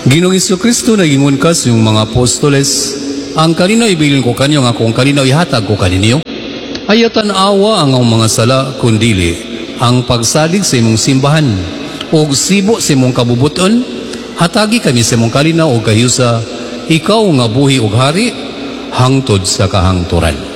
Ginoong Jesu-Kristo nagingon kas yung mga apostoles, ang kanino ibilin ko kanyo nga kung kanino ihatag ko kaninyo. Ayatan awa ang mga sala kundili ang pagsalig sa imong simbahan o sibo sa imong kabubuton. Hatagi kami sa imong kalinaw o kayusa, ikaw nga buhi og hari hangtod sa kahangturan.